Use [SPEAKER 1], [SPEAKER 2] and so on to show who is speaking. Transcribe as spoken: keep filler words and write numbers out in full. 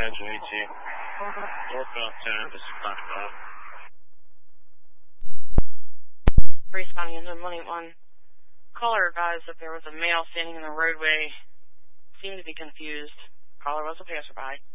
[SPEAKER 1] Edge eighteen. Northbound ten, this is Doctor Bob.
[SPEAKER 2] Responding into one eight one. Caller advised that there was a male standing in the roadway. Seemed to be confused. Caller was a passerby.